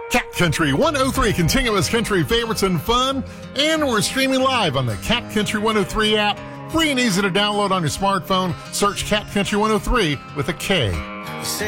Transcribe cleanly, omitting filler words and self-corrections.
Cat Country 103, continuous country favorites and fun. And we're streaming live on the Cat Country 103 app. Free and easy to download on your smartphone. Search Cat Country 103 with a K.